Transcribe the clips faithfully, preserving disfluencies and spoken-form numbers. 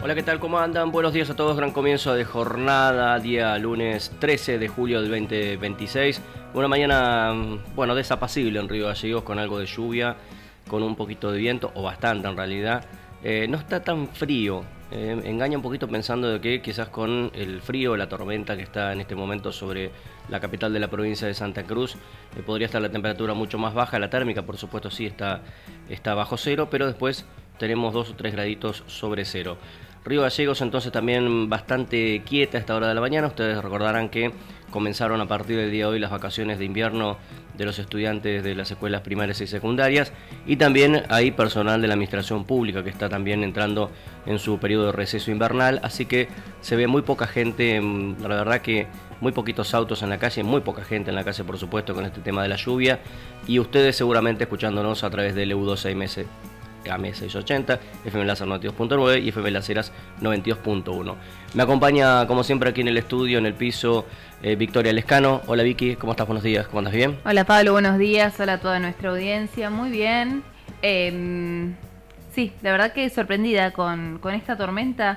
Hola, ¿qué tal? ¿Cómo andan? Buenos días a todos. Gran comienzo de jornada, día lunes trece de julio del veinte veintiséis. Una mañana, bueno, desapacible en Río Gallegos, con algo de lluvia, con un poquito de viento, o bastante en realidad. Eh, no está tan frío. Eh, engaña un poquito pensando de que quizás con el frío, la tormenta que está en este momento sobre la capital de la provincia de Santa Cruz, eh, podría estar la temperatura mucho más baja. La térmica, por supuesto, sí está, está bajo cero, pero después tenemos dos o tres graditos sobre cero. Río Gallegos entonces también bastante quieta a esta hora de la mañana. Ustedes recordarán que comenzaron a partir del día de hoy las vacaciones de invierno de los estudiantes de las escuelas primarias y secundarias, y también hay personal de la administración pública que está también entrando en su periodo de receso invernal, así que se ve muy poca gente, la verdad que muy poquitos autos en la calle, muy poca gente en la calle, por supuesto, con este tema de la lluvia, y ustedes seguramente escuchándonos a través del E U dos M S A M seiscientos ochenta, F M Láser noventa y dos punto nueve y F M Láseras noventa y dos punto uno. Me acompaña, como siempre, aquí en el estudio, en el piso, eh, Victoria Lescano. Hola, Vicky, ¿cómo estás? Buenos días, ¿cómo andas? ¿Bien? Hola, Pablo, buenos días. Hola a toda nuestra audiencia. Muy bien. Eh, sí, la verdad que sorprendida con, con esta tormenta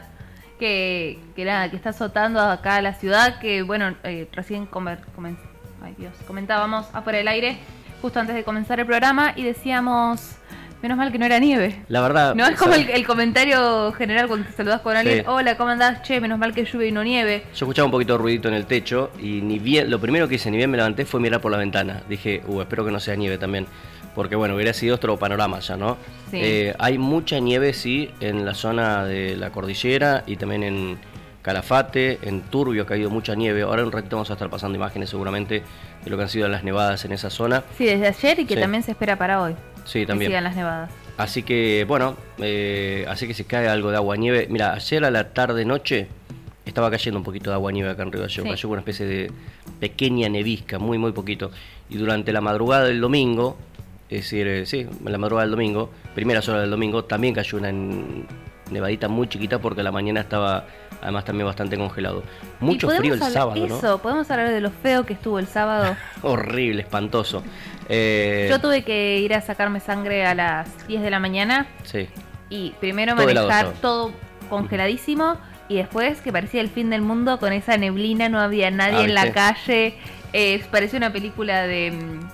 que, que, nada, que está azotando acá a la ciudad, que, bueno, eh, recién comer, comen, ay, Dios, comentábamos afuera del aire, justo antes de comenzar el programa, y decíamos... Menos mal que no era nieve. La verdad... No es como el, el comentario general cuando te saludás con alguien. Sí. Hola, ¿cómo andás? Che, menos mal que llueve y no nieve. Yo escuchaba un poquito de ruidito en el techo y ni bien, lo primero que hice, ni bien me levanté, fue mirar por la ventana. Dije, uh, espero que no sea nieve también. Porque bueno, hubiera sido otro panorama ya, ¿no? Sí. Eh, hay mucha nieve, sí, en la zona de la cordillera y también en Calafate, en Turbio ha caído mucha nieve. Ahora en un ratito vamos a estar pasando imágenes seguramente de lo que han sido las nevadas en esa zona. Sí, desde ayer y que sí. también se espera para hoy. Sí, también. Que sigan las nevadas. Así que, bueno, eh, así que si cae algo de agua-nieve. Mira, ayer a la tarde-noche estaba cayendo un poquito de agua-nieve acá en Río Gallegos. Sí. Cayó una especie de pequeña nevisca, muy, muy poquito. Y durante la madrugada del domingo, es decir, eh, sí, en la madrugada del domingo, primeras horas del domingo, también cayó una nevadita muy chiquita porque la mañana estaba, además, también bastante congelado. Mucho frío el sábado, eso, ¿no? ¿podemos hablar de lo feo que estuvo el sábado? Horrible, espantoso. Eh... Yo tuve que ir a sacarme sangre a las diez de la mañana. Sí. Y primero todo manejar todo congeladísimo. Uh-huh. Y después que parecía el fin del mundo con esa neblina, no había nadie ah, en la calle. Eh, parecía una película de...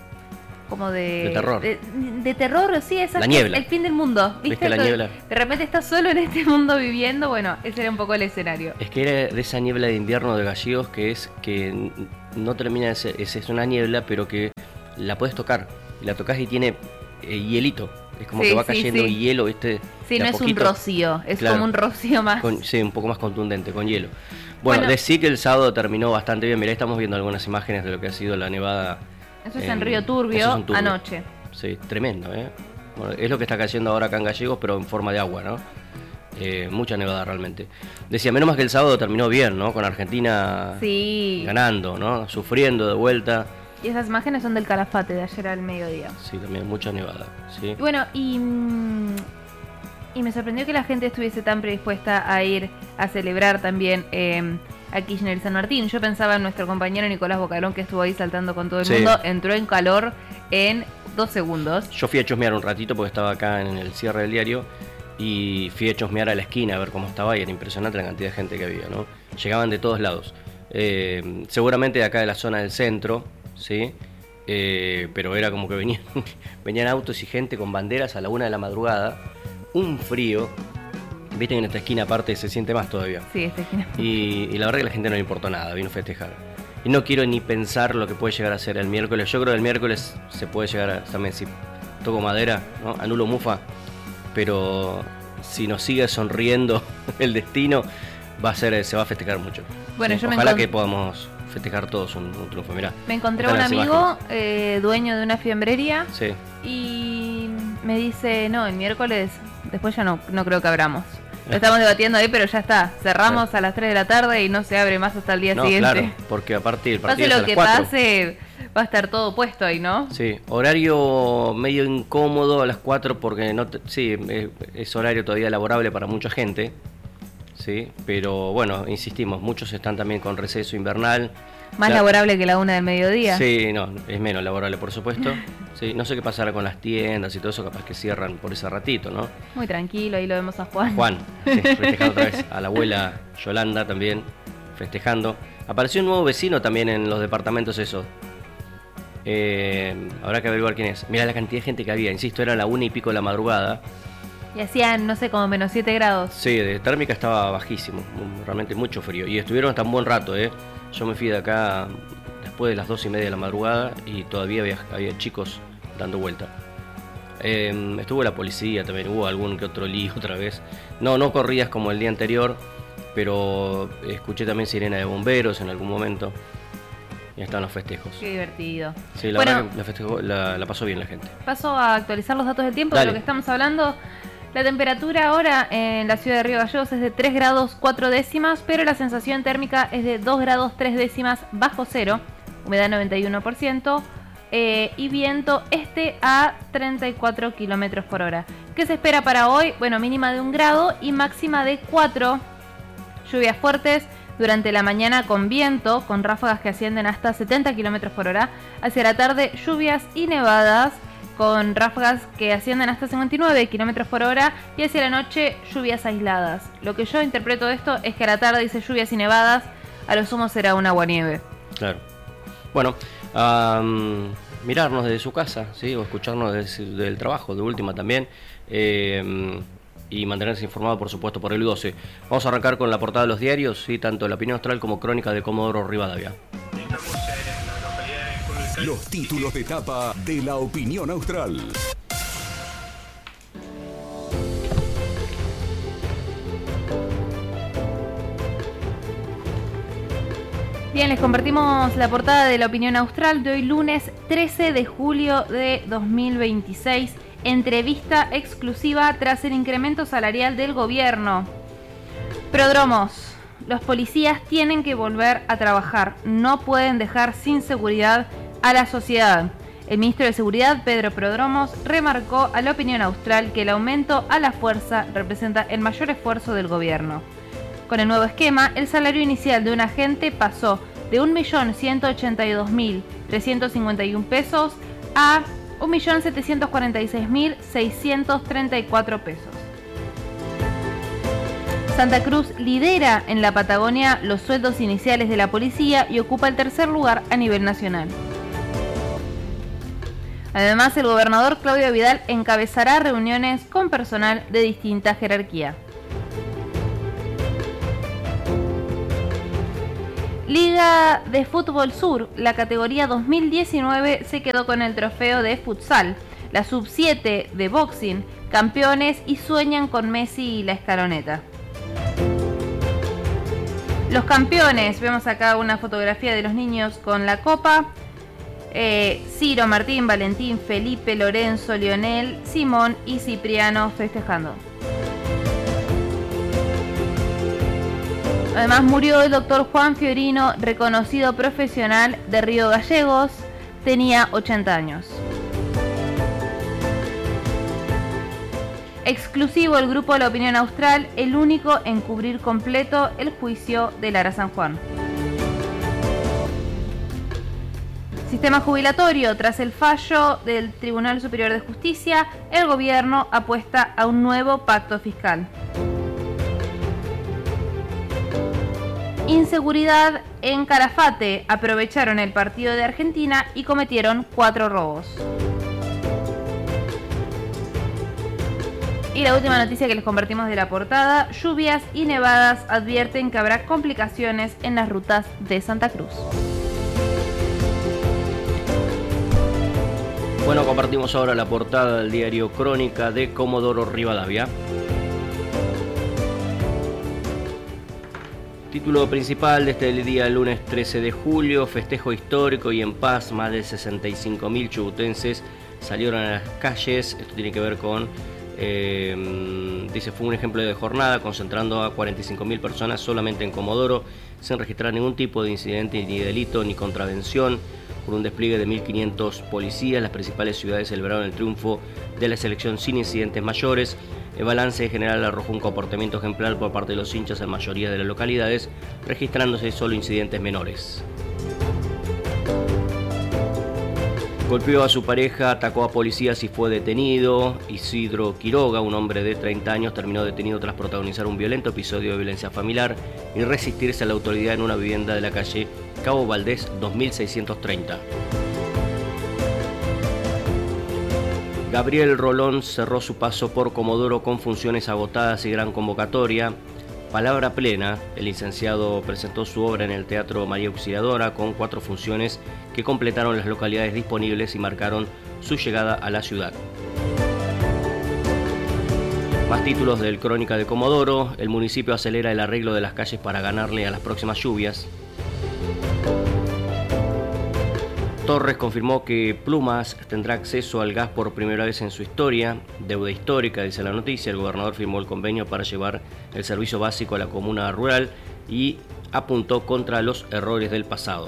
como de... De terror. De, de terror, sí, esa la niebla. El fin del mundo. ¿Viste? ¿Viste la Todo, niebla? De repente estás solo en este mundo viviendo. Bueno, ese era un poco el escenario. Es que era de esa niebla de invierno de Gallegos que es que no termina de ser... Es una niebla, pero que la puedes tocar. La tocas y tiene eh, hielito. Es como sí, que va sí, cayendo sí. hielo, ¿viste? Sí, no es un rocío, es claro, como un rocío más. Con, sí, un poco más contundente, con hielo. Bueno, bueno, decí que el sábado terminó bastante bien. Mirá, estamos viendo algunas imágenes de lo que ha sido la nevada. Eso es en, en Río Turbio, es en Turbio anoche. Sí, tremendo, ¿eh? Bueno, es lo que está cayendo ahora acá en Gallegos, pero en forma de agua, ¿no? Eh, mucha nevada realmente. Decía, menos más que el sábado terminó bien, ¿no? Con Argentina sí. ganando, ¿no? Sufriendo de vuelta. Y esas imágenes son del Calafate de ayer al mediodía. Sí, también mucha nevada, sí. Y bueno, y, y me sorprendió que la gente estuviese tan predispuesta a ir a celebrar también eh, a Kirchner y San Martín. Yo pensaba en nuestro compañero Nicolás Bocalón, que estuvo ahí saltando con todo el sí. mundo. Entró en calor en dos segundos. Yo fui a chusmear un ratito porque estaba acá en el cierre del diario. Y fui a chusmear a la esquina a ver cómo estaba y era impresionante la cantidad de gente que había, ¿no? Llegaban de todos lados. Eh, seguramente de acá de la zona del centro, ¿sí? Eh, pero era como que venían, venían autos y gente con banderas a la una de la madrugada. Un frío. Viste que en esta esquina aparte se siente más todavía. Sí, esta esquina. Y, y la verdad que a la gente no le importó nada, vino a festejar. Y no quiero ni pensar lo que puede llegar a ser el miércoles. Yo creo que el miércoles se puede llegar a, también si toco madera, ¿no? Anulo mufa. Pero si nos sigue sonriendo el destino, va a ser, se va a festejar mucho. Bueno, yo Ojalá me encont... que podamos festejar todos un, un triunfo. Mirá, me encontré un amigo eh, dueño de una fiambrería sí. y me dice, no, el miércoles, después ya no, no creo que abramos. Lo estamos debatiendo ahí, pero ya está. Cerramos claro. a las tres de la tarde y no se abre más hasta el día no, siguiente. Claro, porque a partir, partido pase es lo a que las cuatro. pase, va a estar todo puesto ahí, ¿no? Sí, horario medio incómodo a las cuatro porque no te, sí, es, es horario todavía laborable para mucha gente. Sí, pero bueno, insistimos, muchos están también con receso invernal. Más la... laborable que la una del mediodía. Sí, no, es menos laborable, por supuesto. Sí, no sé qué pasará con las tiendas y todo eso, capaz que cierran por ese ratito, ¿no? Muy tranquilo, ahí lo vemos a Juan. Juan, sí, festejando otra vez a la abuela Yolanda también, festejando. Apareció un nuevo vecino también en los departamentos esos. Eh, habrá que averiguar quién es. Mira la cantidad de gente que había, insisto, era la una y pico de la madrugada. Y hacían, no sé, como menos siete grados. Sí, de térmica estaba bajísimo, realmente mucho frío. Y estuvieron hasta un buen rato, ¿eh? Yo me fui de acá después de las dos y media de la madrugada y todavía había, había chicos dando vuelta. Eh, estuvo la policía también, hubo algún que otro lío otra vez. No, no corridas como el día anterior, pero escuché también sirena de bomberos en algún momento. Y están los festejos. Qué divertido. Sí, la bueno, verdad que la, festejó, la, la pasó bien la gente. Paso a actualizar los datos del tiempo. Dale. De lo que estamos hablando. La temperatura ahora en la ciudad de Río Gallegos es de tres grados cuatro décimas, pero la sensación térmica es de dos grados tres décimas bajo cero, humedad noventa y uno por ciento eh, y viento este a treinta y cuatro kilómetros por hora. ¿Qué se espera para hoy? Bueno, mínima de un grado y máxima de cuatro. Lluvias fuertes durante la mañana con viento, con ráfagas que ascienden hasta setenta kilómetros por hora. Hacia la tarde, lluvias y nevadas con ráfagas que ascienden hasta cincuenta y nueve kilómetros por hora, y hacia la noche lluvias aisladas. Lo que yo interpreto de esto es que a la tarde dice lluvias y nevadas, a lo sumo será un aguanieve. Claro. Bueno, um, mirarnos desde su casa, ¿sí? O escucharnos desde del trabajo, de última también, eh, y mantenerse informado, por supuesto, por el doce. Vamos a arrancar con la portada de los diarios, ¿sí? Tanto La Opinión Austral como Crónica de Comodoro Rivadavia. Los títulos de tapa de La Opinión Austral. Bien, les compartimos la portada de La Opinión Austral de hoy lunes trece de julio de dos mil veintiséis. Entrevista exclusiva tras el incremento salarial del gobierno. Prodromos. Los policías tienen que volver a trabajar. No pueden dejar sin seguridad a la sociedad. El ministro de Seguridad, Pedro Prodromos, remarcó a La Opinión Austral que el aumento a la fuerza representa el mayor esfuerzo del gobierno. Con el nuevo esquema, el salario inicial de un agente pasó de un millón ciento ochenta y dos mil trescientos cincuenta y uno pesos a un millón setecientos cuarenta y seis mil seiscientos treinta y cuatro pesos. Santa Cruz lidera en la Patagonia los sueldos iniciales de la policía y ocupa el tercer lugar a nivel nacional. Además, el gobernador Claudio Vidal encabezará reuniones con personal de distinta jerarquía. Liga de Fútbol Sur, la categoría dos mil diecinueve se quedó con el trofeo de futsal. La sub siete de boxing, campeones y sueñan con Messi y la escaloneta. Los campeones, vemos acá una fotografía de los niños con la copa. Eh, Ciro, Martín, Valentín, Felipe, Lorenzo, Lionel, Simón y Cipriano festejando. Además murió el doctor Juan Fiorino, reconocido profesional de Río Gallegos, tenía ochenta años. Exclusivo el grupo La Opinión Austral, el único en cubrir completo el juicio de Lara San Juan. Sistema jubilatorio. Tras el fallo del Tribunal Superior de Justicia, el gobierno apuesta a un nuevo pacto fiscal. Inseguridad en Calafate. Aprovecharon el partido de Argentina y cometieron cuatro robos. Y la última noticia que les compartimos de la portada: lluvias y nevadas advierten que habrá complicaciones en las rutas de Santa Cruz. Bueno, compartimos ahora la portada del diario Crónica de Comodoro Rivadavia. Título principal de este día, lunes trece de julio, festejo histórico y en paz. Más de sesenta y cinco mil chubutenses salieron a las calles. Esto tiene que ver con, eh, dice, fue un ejemplo de jornada concentrando a cuarenta y cinco mil personas solamente en Comodoro, sin registrar ningún tipo de incidente, ni delito, ni contravención. Por un despliegue de mil quinientos policías, las principales ciudades celebraron el triunfo de la selección sin incidentes mayores. El balance general arrojó un comportamiento ejemplar por parte de los hinchas en mayoría de las localidades, registrándose solo incidentes menores. Golpeó a su pareja, atacó a policías y fue detenido. Isidro Quiroga, un hombre de treinta años, terminó detenido tras protagonizar un violento episodio de violencia familiar y resistirse a la autoridad en una vivienda de la calle Cabo Valdés dos mil seiscientos treinta. Gabriel Rolón cerró su paso por Comodoro con funciones agotadas y gran convocatoria. Palabra plena, el licenciado presentó su obra en el Teatro María Auxiliadora con cuatro funciones que completaron las localidades disponibles y marcaron su llegada a la ciudad. Más títulos del Crónica de Comodoro. El municipio acelera el arreglo de las calles para ganarle a las próximas lluvias. Torres confirmó que Plumas tendrá acceso al gas por primera vez en su historia. Deuda histórica, dice la noticia. El gobernador firmó el convenio para llevar el servicio básico a la comuna rural y apuntó contra los errores del pasado.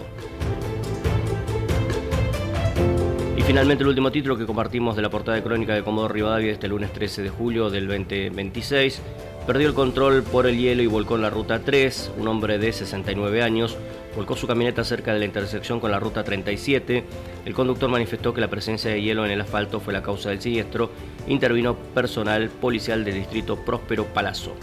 Y finalmente el último título que compartimos de la portada de Crónica de Comodoro Rivadavia este lunes trece de julio del veinte veintiséis. Perdió el control por el hielo y volcó en la ruta tres. Un hombre de sesenta y nueve años volcó su camioneta cerca de la intersección con la ruta treinta y siete. El conductor manifestó que la presencia de hielo en el asfalto fue la causa del siniestro. Intervino personal policial del distrito Próspero Palazzo.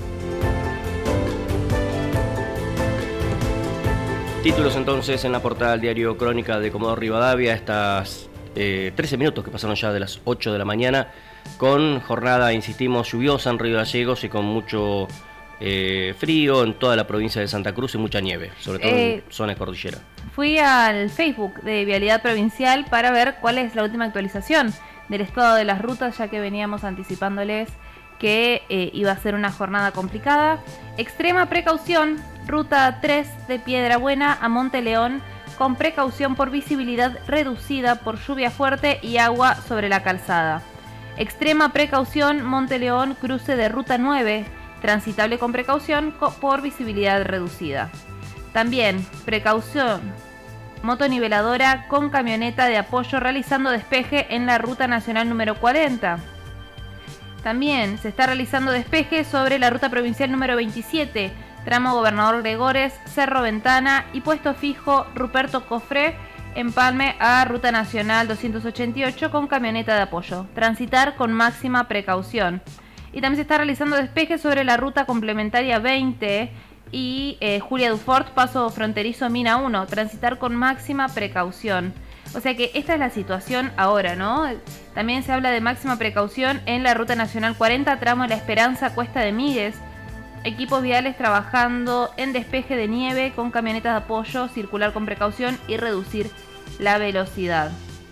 Títulos entonces en la portada del diario Crónica de Comodoro Rivadavia. Estas eh, trece minutos que pasaron ya de las ocho de la mañana, con jornada, insistimos, lluviosa en Río Gallegos y con mucho eh, frío en toda la provincia de Santa Cruz y mucha nieve, sobre todo eh, en zonas cordillera. Fui al Facebook de Vialidad Provincial para ver cuál es la última actualización del estado de las rutas, ya que veníamos anticipándoles que eh, iba a ser una jornada complicada. Extrema precaución, ruta tres de Piedrabuena a Monte León, con precaución por visibilidad reducida por lluvia fuerte y agua sobre la calzada. Extrema precaución, Monte León, cruce de ruta nueve, transitable con precaución por visibilidad reducida. También, precaución, motoniveladora con camioneta de apoyo realizando despeje en la ruta nacional número cuarenta. También se está realizando despeje sobre la ruta provincial número veintisiete, tramo Gobernador Gregores, Cerro Ventana y puesto fijo Ruperto Cofré, empalme a ruta nacional doscientos ochenta y ocho con camioneta de apoyo. Transitar con máxima precaución. Y también se está realizando despeje sobre la ruta complementaria veinte y eh, Julia Dufort, paso fronterizo Mina uno. Transitar con máxima precaución. O sea que esta es la situación ahora, ¿no? También se habla de máxima precaución en la ruta nacional cuarenta, tramo La Esperanza, Cuesta de Migues. Equipos viales trabajando en despeje de nieve con camionetas de apoyo, circular con precaución y reducir la velocidad.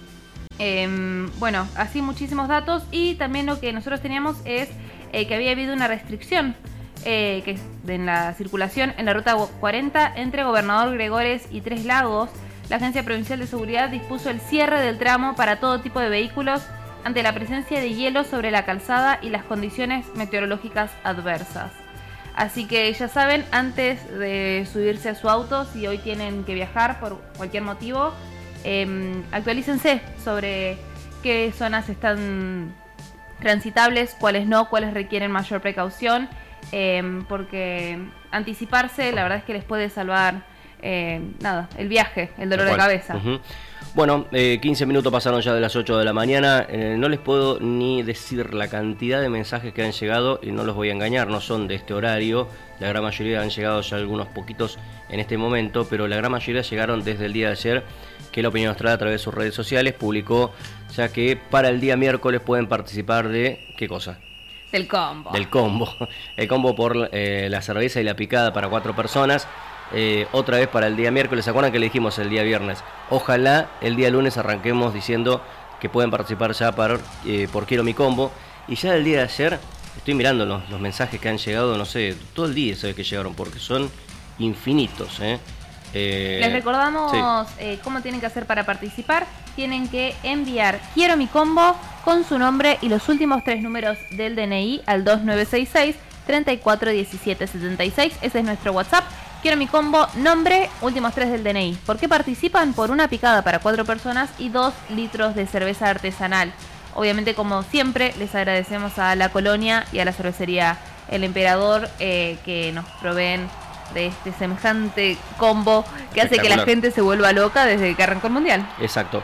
Eh, bueno, así muchísimos datos, y también lo que nosotros teníamos es eh, que había habido una restricción eh, que en la circulación en la ruta cuarenta entre Gobernador Gregores y Tres Lagos. La Agencia Provincial de Seguridad dispuso el cierre del tramo para todo tipo de vehículos ante la presencia de hielo sobre la calzada y las condiciones meteorológicas adversas. Así que ya saben, antes de subirse a su auto, si hoy tienen que viajar por cualquier motivo, eh, actualícense sobre qué zonas están transitables, cuáles no, cuáles requieren mayor precaución, eh, porque anticiparse la verdad es que les puede salvar eh, nada, el viaje, el dolor de cabeza. Uh-huh. Bueno, eh, quince minutos pasaron ya de las ocho de la mañana, eh, no les puedo ni decir la cantidad de mensajes que han llegado y no los voy a engañar, no son de este horario, la gran mayoría han llegado ya algunos poquitos en este momento, pero la gran mayoría llegaron desde el día de ayer, que La Opinión Austral a través de sus redes sociales publicó ya que para el día miércoles pueden participar de, ¿qué cosa? Del combo. Del combo, el combo por eh, la cerveza y la picada para cuatro personas. Eh, otra vez para el día miércoles. ¿Se acuerdan que le dijimos el día viernes? Ojalá el día lunes arranquemos diciendo que pueden participar ya para, eh, por Quiero Mi Combo. Y ya el día de ayer estoy mirando los, los mensajes que han llegado, no sé, todo el día se ve que llegaron porque son infinitos, ¿eh? Eh, Les recordamos sí. eh, cómo tienen que hacer para participar. Tienen que enviar Quiero Mi Combo con su nombre y los últimos tres números del D N I al dos nueve seis seis, tres cuatro uno siete siete seis. Ese es nuestro WhatsApp. Quiero Mi Combo, nombre, últimos tres del D N I. ¿Por qué participan? Por una picada para cuatro personas y dos litros de cerveza artesanal. Obviamente, como siempre, les agradecemos a La Colonia y a la cervecería El Emperador eh, que nos proveen de este semejante combo que hace que la gente se vuelva loca desde que arrancó el Mundial. Exacto.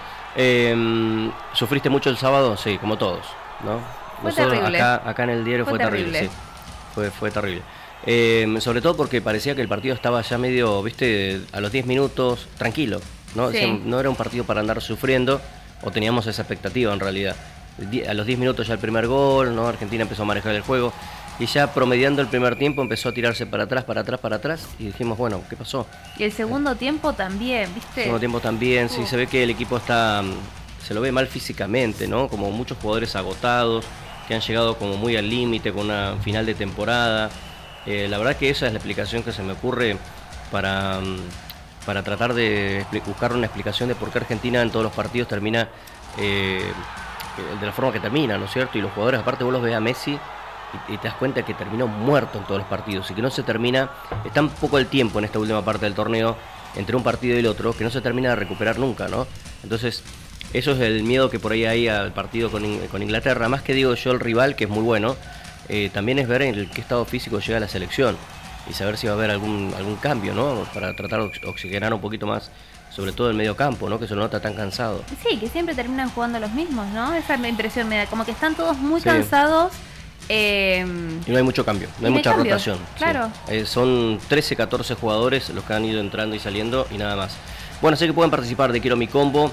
Eh, ¿Sufriste mucho el sábado? Sí, como todos, ¿no? Fue Nosotros terrible. Acá, acá en el diario fue, fue terrible, terrible, sí. Fue, fue terrible. Eh, sobre todo porque parecía que el partido estaba ya medio, viste, a los diez minutos, tranquilo, ¿no? Sí. O sea, no era un partido para andar sufriendo, o teníamos esa expectativa en realidad. A los diez minutos ya el primer gol, ¿no? Argentina empezó a manejar el juego. Y ya promediando el primer tiempo empezó a tirarse para atrás, para atrás, para atrás. Y dijimos, bueno, ¿qué pasó? Y el segundo eh, tiempo también, ¿viste? El segundo tiempo también, uh. sí, se ve que el equipo está... Se lo ve mal físicamente, ¿no? Como muchos jugadores agotados, que han llegado como muy al límite con una final de temporada. Eh, la verdad que esa es la explicación que se me ocurre para, para tratar de buscar una explicación de por qué Argentina en todos los partidos termina eh, de la forma que termina, ¿no es cierto? Y los jugadores, aparte vos los ves a Messi... y te das cuenta que terminó muerto en todos los partidos y que no se termina, es tan poco el tiempo en esta última parte del torneo entre un partido y el otro que no se termina de recuperar nunca, ¿no? Entonces eso es el miedo que por ahí hay al partido con, con Inglaterra, más que digo yo el rival, que es muy bueno, eh, también es ver en el qué estado físico llega la selección y saber si va a haber algún, algún cambio, ¿no? Para tratar de oxigenar un poquito más, sobre todo el medio campo, ¿no? Que se lo nota tan cansado. Sí, que siempre terminan jugando los mismos, ¿no? Esa es la impresión, me da, como que están todos muy sí. cansados. Eh, y no hay mucho cambio, no hay mucha cambios, rotación. Claro. Sí. Eh, son trece, catorce jugadores los que han ido entrando y saliendo y nada más. Bueno, sé que pueden participar de Quiero Mi Combo.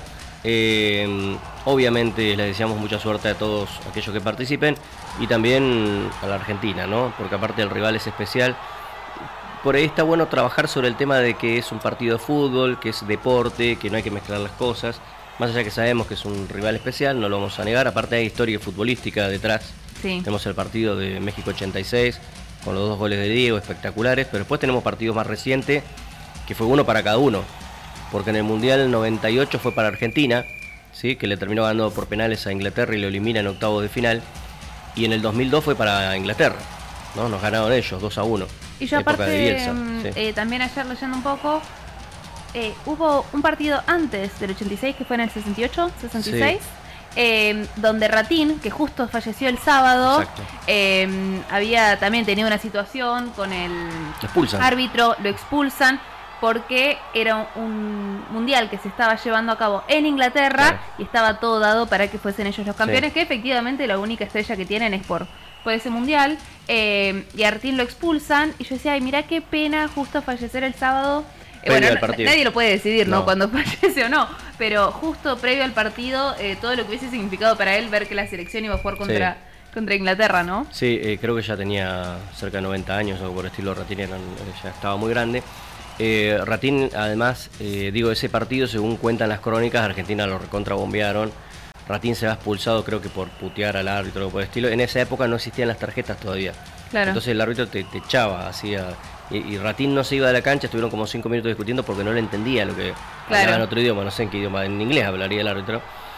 Eh, obviamente les deseamos mucha suerte a todos aquellos que participen y también a la Argentina, ¿no? Porque aparte el rival es especial. Por ahí está bueno trabajar sobre el tema de que es un partido de fútbol, que es deporte, que no hay que mezclar las cosas. Más allá que sabemos que es un rival especial, no lo vamos a negar. Aparte hay historia futbolística detrás. Sí. Tenemos el partido de México ochenta y seis con los dos goles de Diego espectaculares, pero después tenemos partidos más recientes que fue uno para cada uno, porque en el Mundial noventa y ocho fue para Argentina, ¿sí? Que le terminó ganando por penales a Inglaterra y lo elimina en octavos de final, y en el dos mil dos fue para Inglaterra, ¿no? Nos ganaron ellos dos a uno. Y yo aparte de Bielsa, sí. eh, también ayer leyendo un poco, eh, hubo un partido antes del ochenta y seis que fue en el sesenta y ocho, sesenta y seis. Sí. Eh, donde Ratín, que justo falleció el sábado, eh, había también tenido una situación con el árbitro, lo expulsan porque era un mundial que se estaba llevando a cabo en Inglaterra, claro. Y estaba todo dado para que fuesen ellos los campeones, sí. Que efectivamente la única estrella que tienen es por, por ese mundial, eh, y a Ratín lo expulsan y yo decía, ay, mirá qué pena justo fallecer el sábado. Eh, bueno, no, nadie lo puede decidir, ¿no? ¿no? Cuando fallece o no, pero justo previo al partido, eh, todo lo que hubiese significado para él ver que la selección iba a jugar contra, sí. contra Inglaterra, ¿no? Sí, eh, creo que ya tenía cerca de noventa años, o por el estilo Ratín eran, ya estaba muy grande. Eh, Ratín, además, eh, digo, ese partido, según cuentan las crónicas, Argentina lo recontrabombearon. Ratín se va expulsado, creo que por putear al árbitro o por el estilo. En esa época no existían las tarjetas todavía. Claro. Entonces el árbitro te, te echaba, hacía... Y, y Ratín no se iba de la cancha, estuvieron como cinco minutos discutiendo porque no le entendía lo que claro. hablaba en otro idioma, no sé en qué idioma, en inglés hablaría el árbitro.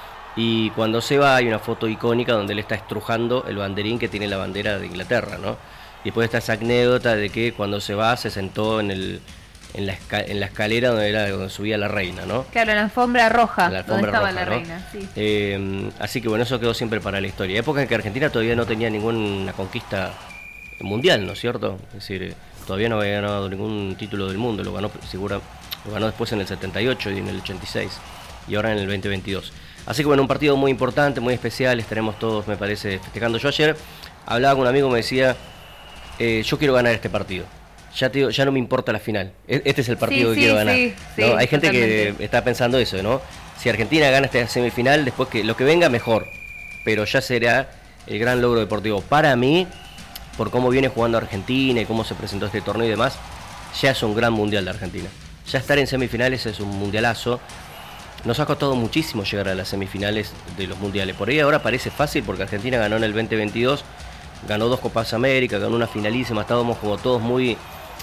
Y cuando se va hay una foto icónica donde él está estrujando el banderín que tiene la bandera de Inglaterra, ¿no? Y después está esa anécdota de que cuando se va se sentó en el en la, esca en la escalera donde era donde subía la reina, ¿no? Claro, en la alfombra roja, la alfombra donde estaba roja, la ¿no? reina, sí. Eh, así que bueno, eso quedó siempre para la historia. Época en que Argentina todavía no tenía ninguna conquista mundial, ¿no es cierto? Es decir, todavía no había ganado ningún título del mundo, lo ganó segura, lo ganó después en el setenta y ocho y en el ochenta y seis y ahora en el veinte veintidós. Así que bueno, un partido muy importante, muy especial, estaremos todos, me parece, festejando. Yo ayer hablaba con un amigo, me decía, eh, yo quiero ganar este partido. Ya te digo, ya no me importa la final. Este es el partido sí, que sí, quiero ganar. Sí, ¿no? sí, Hay gente totalmente. Que está pensando eso, ¿no? Si Argentina gana esta semifinal, después que lo que venga mejor. Pero ya será el gran logro deportivo. Para mí, por cómo viene jugando Argentina y cómo se presentó este torneo y demás, ya es un gran mundial de Argentina. Ya estar en semifinales es un mundialazo. Nos ha costado muchísimo llegar a las semifinales de los mundiales. Por ahí ahora parece fácil porque Argentina ganó en el veinte veintidós, ganó dos Copas América, ganó una finalísima, estábamos como todos muy...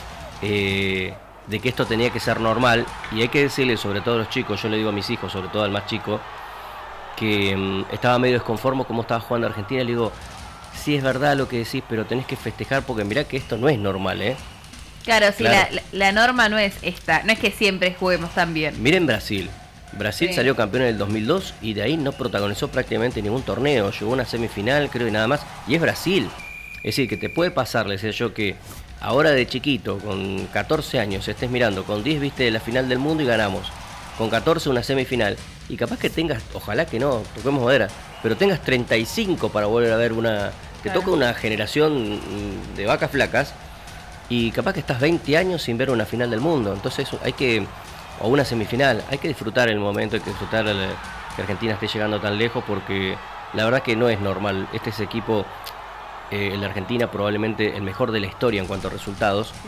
Eh, de que esto tenía que ser normal, y hay que decirle sobre todo a los chicos, yo le digo a mis hijos, sobre todo al más chico, que um, estaba medio desconforme cómo estaba jugando Argentina. Le digo, sí es verdad lo que decís, pero tenés que festejar porque mirá que esto no es normal, ¿eh? Claro, sí, claro. La, la norma no es esta, no es que siempre juguemos tan bien. Miren Brasil, Brasil sí. Salió campeón en el dos mil dos y de ahí no protagonizó prácticamente ningún torneo, llegó a una semifinal creo y nada más, y es Brasil. Es decir, que te puede pasar, le decía yo, que ahora de chiquito, con catorce años, estés mirando, con diez viste la final del mundo y ganamos, con catorce una semifinal, y capaz que tengas, ojalá que no, toquemos madera, pero tengas treinta y cinco para volver a ver una, te Claro. toca una generación de vacas flacas, y capaz que estás veinte años sin ver una final del mundo, entonces hay que, o una semifinal, hay que disfrutar el momento, hay que disfrutar el, que Argentina esté llegando tan lejos, porque la verdad que no es normal, este es equipo, eh, el de Argentina probablemente el mejor de la historia en cuanto a resultados, Sí.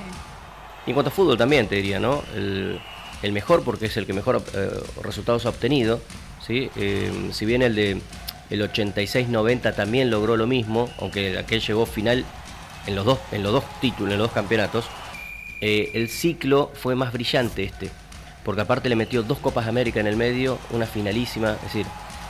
y en cuanto a fútbol también te diría, ¿no? El, el mejor porque es el que mejor eh, resultados ha obtenido, ¿sí? Eh, si bien el de el ochenta y seis noventa también logró lo mismo, aunque aquel llegó final en los dos, en los dos títulos, en los dos campeonatos, eh, el ciclo fue más brillante este, porque aparte le metió dos Copas América en el medio, una finalísima, es decir,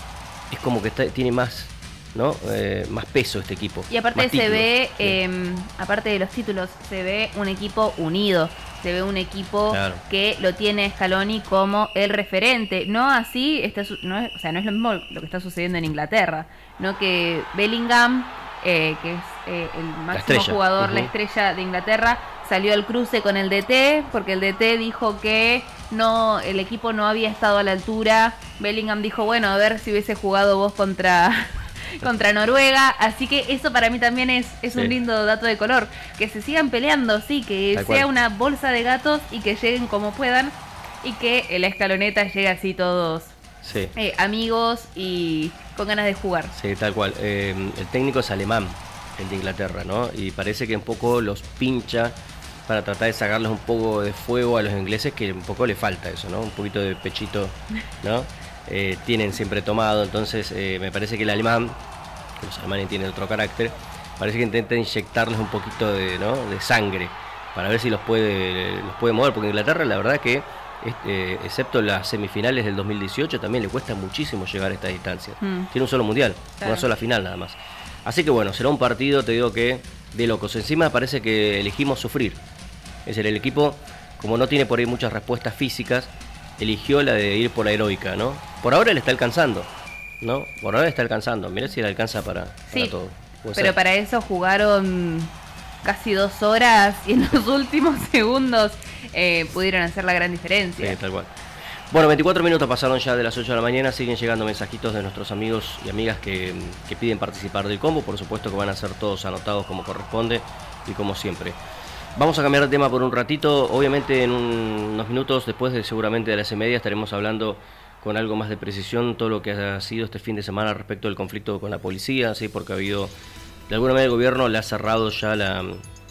es como que está, tiene más, ¿no? Eh, más peso este equipo. Y aparte más se títulos. ve, Sí. eh, aparte de los títulos, se ve un equipo unido, se ve un equipo Claro. que lo tiene Scaloni como el referente. No así, está, su- no es, o sea, no es lo mismo lo que está sucediendo en Inglaterra, no que Bellingham, eh, que es eh, el máximo estrella. jugador, Ujú. la estrella de Inglaterra, salió al cruce con el D T, porque el D T dijo que no, el equipo no había estado a la altura. Bellingham dijo, bueno, a ver si hubiese jugado vos contra... contra Noruega, así que eso para mí también es, es Sí. un lindo dato de color, que se sigan peleando, sí, que Tal sea cual. una bolsa de gatos y que lleguen como puedan y que la escaloneta llegue así todos Sí. eh, amigos y con ganas de jugar. Sí, tal cual. Eh, el técnico es alemán, el de Inglaterra, ¿no? Y parece que un poco los pincha para tratar de sacarles un poco de fuego a los ingleses, que un poco le falta eso, ¿no? Un poquito de pechito, ¿no? Eh, tienen siempre tomado, entonces eh, me parece que el alemán, que los alemanes tienen otro carácter, parece que intenta inyectarles un poquito de, ¿no? de sangre para ver si los puede, los puede mover, porque Inglaterra la verdad que, este, excepto las semifinales del dos mil dieciocho, también le cuesta muchísimo llegar a estas distancias. Mm. Tiene un solo mundial, Claro. una sola final nada más. Así que bueno, será un partido, te digo que de locos. Encima parece que elegimos sufrir. Es decir, el equipo, como no tiene por ahí muchas respuestas físicas, eligió la de ir por la heroica, ¿no? Por ahora le está alcanzando, ¿no? Por ahora le está alcanzando. Mirá si le alcanza para, para Sí, todo. Puede pero ser. para eso jugaron casi dos horas y en los últimos segundos eh, pudieron hacer la gran diferencia. Sí, tal cual. Bueno, veinticuatro minutos pasaron ya de las ocho de la mañana, siguen llegando mensajitos de nuestros amigos y amigas que, que piden participar del combo, por supuesto que van a ser todos anotados como corresponde y como siempre. Vamos a cambiar de tema por un ratito, obviamente en un- unos minutos después de seguramente de las y media estaremos hablando con algo más de precisión todo lo que ha sido este fin de semana respecto del conflicto con la policía, ¿sí? Porque ha habido, de alguna manera el gobierno le ha cerrado ya la,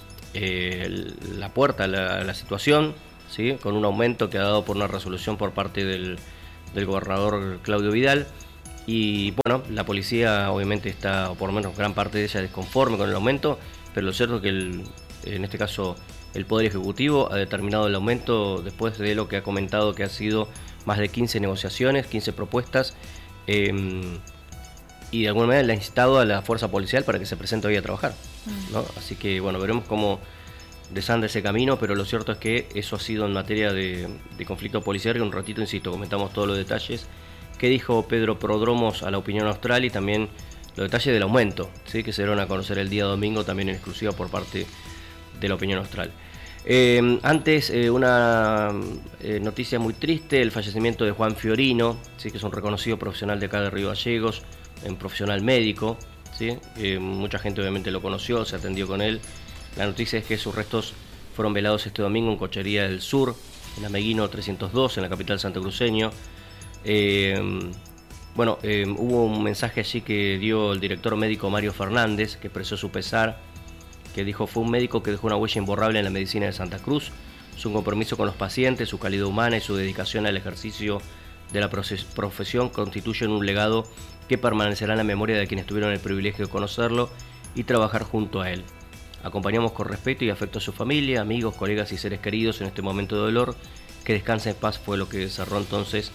eh, la puerta a la, a la situación, ¿sí? Con un aumento que ha dado por una resolución por parte del, del gobernador Claudio Vidal. Y bueno, la policía obviamente está, o por lo menos gran parte de ella, desconforme con el aumento, pero lo cierto es que el, en este caso el Poder Ejecutivo ha determinado el aumento después de lo que ha comentado que ha sido más de quince negociaciones, quince propuestas, eh, y de alguna manera le ha instado a la fuerza policial para que se presente hoy a trabajar, ¿no? Así que bueno, veremos cómo desanda ese camino, pero lo cierto es que eso ha sido en materia de, de conflicto policial, que un ratito, insisto, comentamos todos los detalles que dijo Pedro Prodromos a La Opinión Austral y también los detalles del aumento, ¿sí? Que se dieron a conocer el día domingo también en exclusiva por parte de La Opinión Austral. Eh, antes, eh, una eh, noticia muy triste, el fallecimiento de Juan Fiorino, ¿sí? Que es un reconocido profesional de acá de Río Gallegos, un profesional médico, ¿sí? Eh, mucha gente obviamente lo conoció, se atendió con él. La noticia es que sus restos fueron velados este domingo en Cochería del Sur, en Ameguino trescientos dos, en la capital santacruceño. Eh, bueno, eh, hubo un mensaje allí que dio el director médico Mario Fernández, que expresó su pesar, que dijo: fue un médico que dejó una huella imborrable en la medicina de Santa Cruz, su compromiso con los pacientes, su calidad humana y su dedicación al ejercicio de la profesión constituyen un legado que permanecerá en la memoria de quienes tuvieron el privilegio de conocerlo y trabajar junto a él. Acompañamos con respeto y afecto a su familia, amigos, colegas y seres queridos en este momento de dolor. Que descanse en paz, fue lo que cerró entonces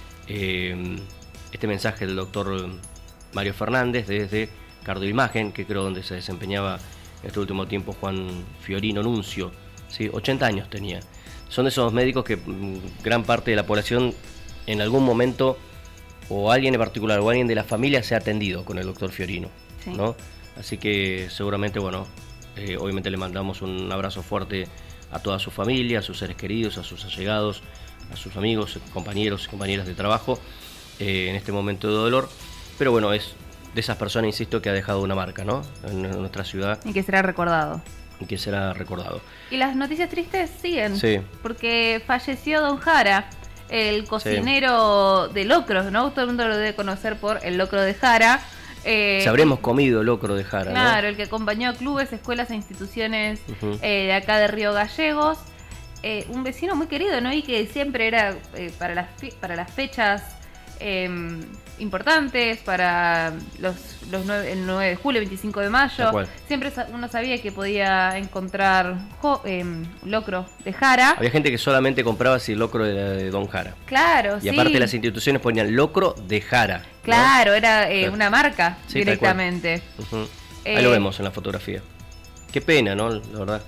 eh, este mensaje del doctor Mario Fernández desde Cardioimagen, que creo donde se desempeñaba en este último tiempo Juan Fiorino Nuncio, ¿sí? ochenta años tenía. Son de esos médicos que mmm, gran parte de la población en algún momento, o alguien en particular, o alguien de la familia se ha atendido con el doctor Fiorino, Sí. ¿no? Así que seguramente, bueno, Eh, obviamente le mandamos un abrazo fuerte a toda su familia, a sus seres queridos, a sus allegados, a sus amigos, compañeros y compañeras de trabajo eh, en este momento de dolor. Pero bueno, es de esas personas, insisto, que ha dejado una marca, ¿no?, en, en nuestra ciudad. Y que será recordado. Y que será recordado. Y las noticias tristes siguen. Sí. Porque falleció Don Jara, el cocinero sí. de locros, ¿no? Todo el mundo lo debe conocer por el locro de Jara. Eh, Se habremos comido locro de Jara, claro, ¿no? el que acompañó a clubes, escuelas e instituciones uh-huh. eh, de acá de Río Gallegos. Eh, un vecino muy querido, ¿no? Y que siempre era eh, para, las, para las fechas eh, importantes, para los, los nueve, el nueve de julio, veinticinco de mayo. Siempre uno sabía que podía encontrar jo, eh, locro de Jara. Había gente que solamente compraba así locro de, de Don Jara. Claro, y sí. Y aparte las instituciones ponían locro de Jara. Claro, ¿no? era eh, claro. una marca sí, directamente. Uh-huh. Ahí eh, lo vemos en la fotografía. Qué pena, ¿no? La verdad.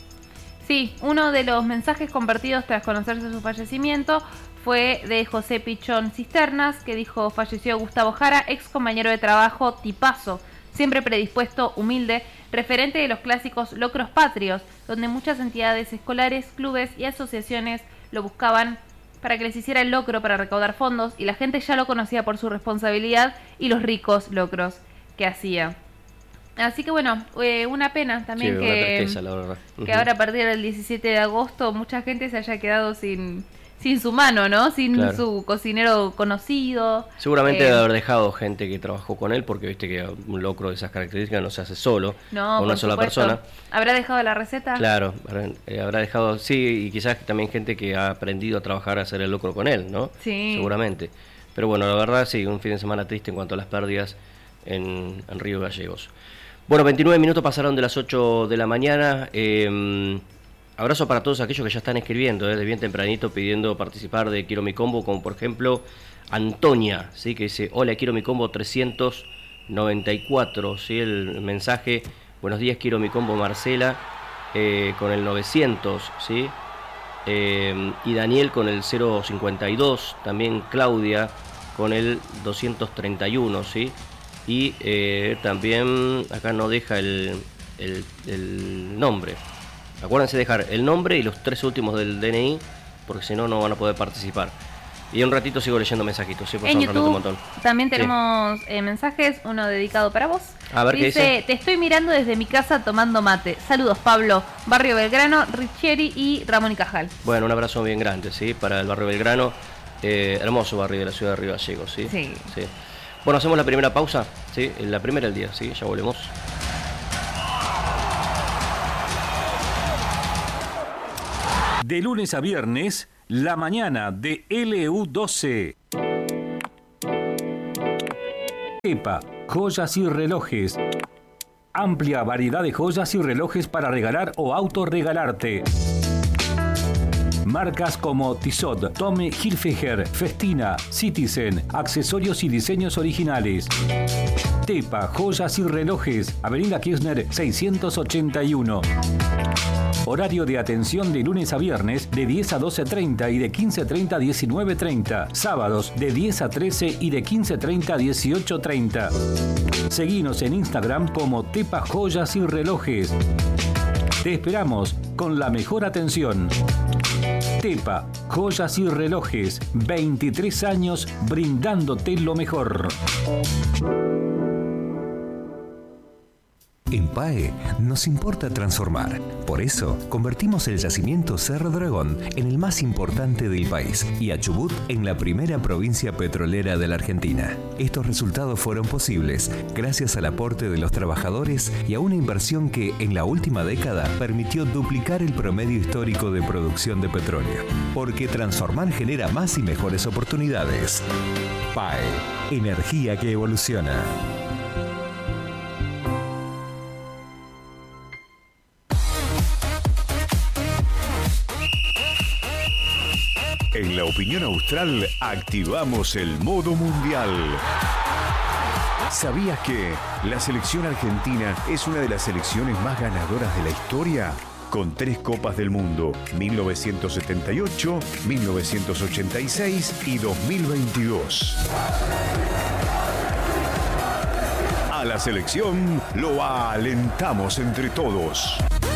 Sí, uno de los mensajes compartidos tras conocerse su fallecimiento fue de José Pichón Cisternas, que dijo: falleció Gustavo Jara, ex compañero de trabajo, tipazo, siempre predispuesto, humilde, referente de los clásicos locros patrios, donde muchas entidades escolares, clubes y asociaciones lo buscaban para que les hiciera el locro para recaudar fondos, y la gente ya lo conocía por su responsabilidad y los ricos locros que hacía. Así que bueno, eh, una pena también sí, que, una tristeza, la verdad. que uh-huh. ahora a partir del diecisiete de agosto mucha gente se haya quedado sin, sin su mano, ¿no? Sin claro. su cocinero conocido. Seguramente eh, debe haber dejado gente que trabajó con él, porque viste que un locro de esas características no se hace solo, no, con una sola supuesto. persona. ¿Habrá dejado la receta? Claro, eh, habrá dejado, sí, y quizás también gente que ha aprendido a trabajar a hacer el locro con él, ¿no? Sí. Seguramente. Pero bueno, la verdad sí, un fin de semana triste en cuanto a las pérdidas en, en Río Gallegos. Bueno, veintinueve minutos pasaron de las ocho de la mañana. Eh, abrazo para todos aquellos que ya están escribiendo, eh, de bien tempranito, pidiendo participar de Quiero Mi Combo, como por ejemplo Antonia, ¿sí? Que dice: hola, quiero mi combo trescientos noventa y cuatro, ¿sí? El mensaje: buenos días, quiero mi combo Marcela, eh, con el novecientos, ¿sí? Eh, y Daniel con el cero cincuenta y dos, también Claudia con el doscientos treinta y uno, ¿sí? Y eh, también acá no deja el, el, el nombre. Acuérdense de dejar el nombre y los tres últimos del D N I, porque si no, no van a poder participar. Y en un ratito sigo leyendo mensajitos, ¿sí? Por en favor, YouTube un montón. También tenemos sí. eh, mensajes, uno dedicado para vos. A ver, dice, ¿qué dice? Te estoy mirando desde mi casa tomando mate. Saludos, Pablo. Barrio Belgrano, Richieri y Ramón y Cajal. Bueno, un abrazo bien grande, ¿sí? Para el Barrio Belgrano. Eh, hermoso barrio de la ciudad de Río Gallegos, ¿sí? Sí. Sí. Bueno, hacemos la primera pausa, ¿sí? La primera del día, ¿sí? Ya volvemos. De lunes a viernes, la mañana de L U doce. Tepa, joyas y relojes. Amplia variedad de joyas y relojes para regalar o autorregalarte. Marcas como Tissot, Tommy Hilfiger, Festina, Citizen, accesorios y diseños originales. Tepa, joyas y relojes, Avenida Kirchner seiscientos ochenta y uno. Horario de atención de lunes a viernes de diez a doce treinta y de quince treinta a diecinueve treinta. Sábados de diez a trece y de quince treinta a dieciocho treinta. Seguinos en Instagram como Tepa Joyas y Relojes. Te esperamos con la mejor atención. Tepa, joyas y relojes, veintitrés años brindándote lo mejor. En P A E nos importa transformar. Por eso, convertimos el yacimiento Cerro Dragón en el más importante del país y a Chubut en la primera provincia petrolera de la Argentina. Estos resultados fueron posibles gracias al aporte de los trabajadores y a una inversión que, en la última década, permitió duplicar el promedio histórico de producción de petróleo. Porque transformar genera más y mejores oportunidades. P A E, energía que evoluciona. En la opinión austral activamos el modo mundial. ¿Sabías que la selección argentina es una de las selecciones más ganadoras de la historia? Con tres Copas del Mundo, mil novecientos setenta y ocho, mil novecientos ochenta y seis y dos mil veintidós. A la selección lo alentamos entre todos.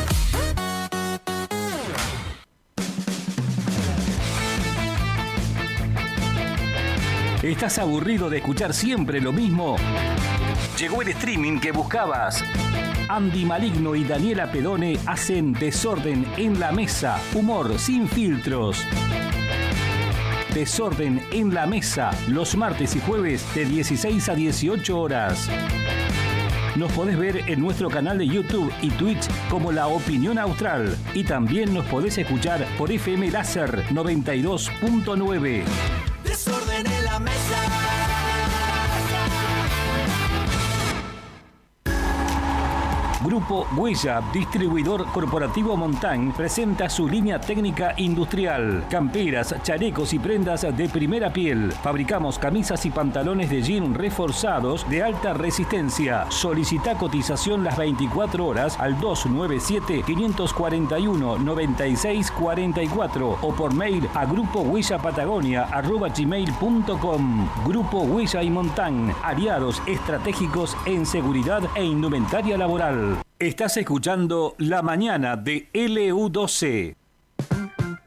¿Estás aburrido de escuchar siempre lo mismo? Llegó el streaming que buscabas. Andy Maligno y Daniela Pedone hacen Desorden en la Mesa. Humor sin filtros. Desorden en la Mesa, los martes y jueves de dieciséis a dieciocho horas. Nos podés ver en nuestro canal de YouTube y Twitch como La Opinión Austral. Y también nos podés escuchar por F M Láser noventa y dos punto nueve. Desorden en la mesa. Grupo Huella, distribuidor corporativo Montán, presenta su línea técnica industrial. Camperas, chalecos y prendas de primera piel. Fabricamos camisas y pantalones de jean reforzados de alta resistencia. Solicita cotización las veinticuatro horas al dos nueve siete, cinco cuatro uno, nueve seis cuatro cuatro o por mail a grupo huella patagonia arroba gmail punto com. Grupo Huella y Montán, aliados estratégicos en seguridad e indumentaria laboral. Estás escuchando La Mañana de L U doce.